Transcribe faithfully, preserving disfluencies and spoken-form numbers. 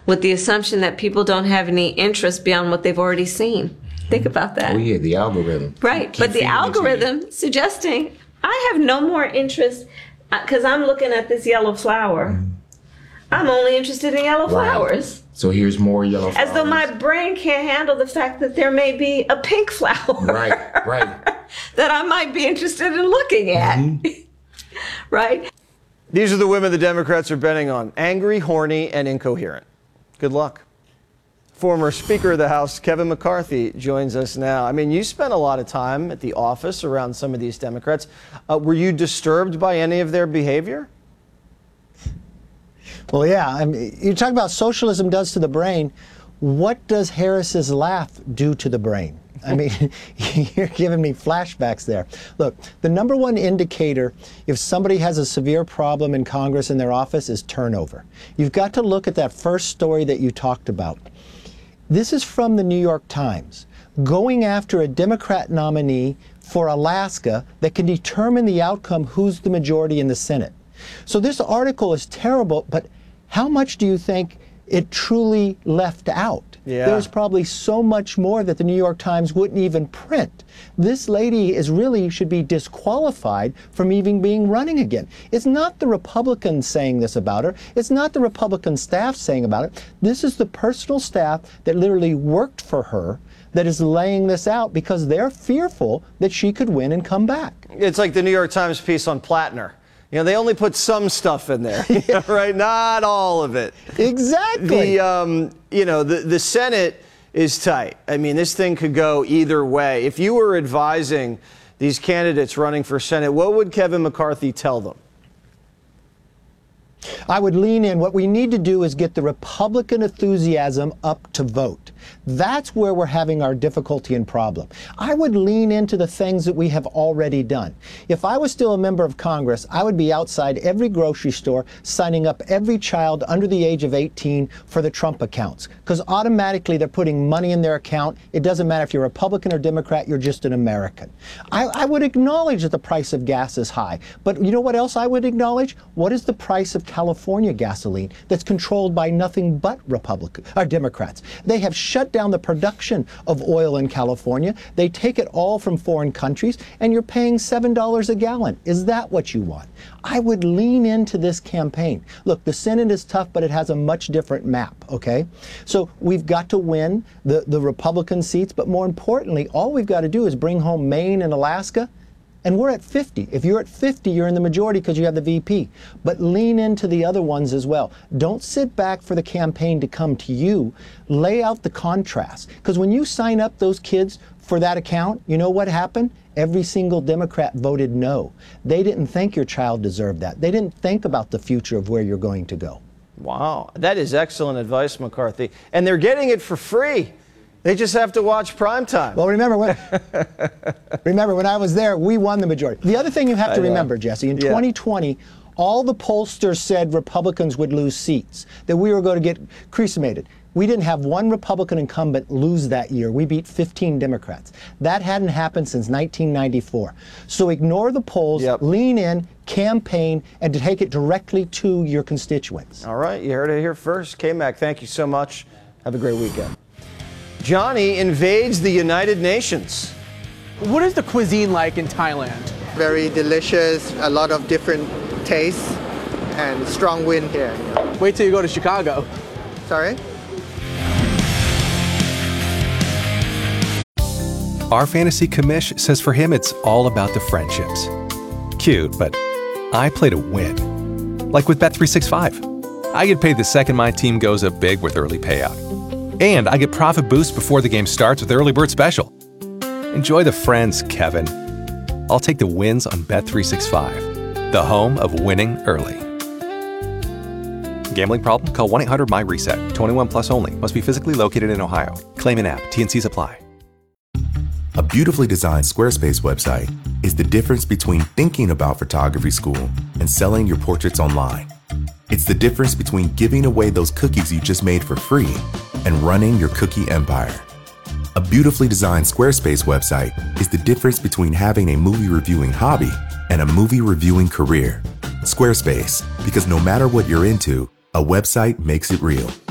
with the assumption that people don't have any interest beyond what they've already seen. Think about that. Oh, yeah, the algorithm. Right, Keep but the feeding it to algorithm suggesting I have no more interest because I'm looking at this yellow flower. Mm. I'm only interested in yellow Right. flowers. So here's more yellow flowers. As though my brain can't handle the fact that there may be a pink flower. Right, right. that I might be interested in looking at. Mm-hmm. Right? These are the women the Democrats are betting on. Angry, horny, and incoherent. Good luck. Former Speaker of the House, Kevin McCarthy, joins us now. I mean, you spent a lot of time at the office around some of these Democrats. Uh, were you disturbed by any of their behavior? Well, yeah. I mean, you talk about socialism does to the brain. What does Harris's laugh do to the brain? I mean, you're giving me flashbacks there. Look, the number one indicator if somebody has a severe problem in Congress in their office is turnover. You've got to look at that first story that you talked about. This is from the New York Times, going after a Democrat nominee for Alaska that can determine the outcome, who's the majority in the Senate. So this article is terrible, but how much do you think it truly left out? Yeah. There's probably so much more that the New York Times wouldn't even print. This lady is really should be disqualified from even being running again. It's not the Republicans saying this about her. It's not the Republican staff saying about it. This is the personal staff that literally worked for her that is laying this out because they're fearful that she could win and come back. It's like the New York Times piece on Plattner. You know, they only put some stuff in there, you know, right? Not all of it. Exactly. The, um, you know, the, the Senate is tight. I mean, this thing could go either way. If you were advising these candidates running for Senate, what would Kevin McCarthy tell them? I would lean in. What we need to do is get the Republican enthusiasm up to vote. That's where we're having our difficulty and problem. I would lean into the things that we have already done. If I was still a member of Congress, I would be outside every grocery store signing up every child under the age of eighteen for the Trump accounts, because automatically they're putting money in their account. It doesn't matter if you're Republican or Democrat, you're just an American. I, I would acknowledge that the price of gas is high, but you know what else I would acknowledge? What is the price of California gasoline that's controlled by nothing but Republicans or Democrats? They have shut down the production of oil in California. They take it all from foreign countries, and you're paying seven dollars a gallon. Is that what you want? I would lean into this campaign. Look, the Senate is tough, but it has a much different map, okay? So we've got to win the, the Republican seats, but more importantly, all we've got to do is bring home Maine and Alaska. And we're at fifty. If you're at fifty, you're in the majority because you have the V P. But lean into the other ones as well. Don't sit back for the campaign to come to you. Lay out the contrast. Because when you sign up those kids for that account, you know what happened? Every single Democrat voted no. They didn't think your child deserved that. They didn't think about the future of where you're going to go. Wow, that is excellent advice, McCarthy. And they're getting it for free. They just have to watch primetime. Well, remember when, remember when I was there, we won the majority. The other thing you have to remember, Jesse, in yeah. twenty twenty, all the pollsters said Republicans would lose seats, that we were going to get cremated. We didn't have one Republican incumbent lose that year. We beat fifteen Democrats. That hadn't happened since nineteen ninety-four. So ignore the polls, yep. lean in, campaign, and to take it directly to your constituents. All right, you heard it here first. K-Mac, thank you so much. Have a great weekend. Johnny invades the United Nations. What is the cuisine like in Thailand? Very delicious, a lot of different tastes, and strong wind here. Wait till you go to Chicago. Sorry? Our fantasy commish says for him it's all about the friendships. Cute, but I play to win. Like with Bet three sixty-five. I get paid the second my team goes up big with early payout. And I get profit boost before the game starts with Early Bird Special. Enjoy the friends, Kevin. I'll take the wins on Bet three sixty-five, the home of winning early. Gambling problem? Call one eight hundred M Y reset. twenty-one plus only. Must be physically located in Ohio. Claim in app. T and Cs apply. A beautifully designed Squarespace website is the difference between thinking about photography school and selling your portraits online. It's the difference between giving away those cookies you just made for free and running your cookie empire. A beautifully designed Squarespace website is the difference between having a movie reviewing hobby and a movie reviewing career. Squarespace, because no matter what you're into, a website makes it real.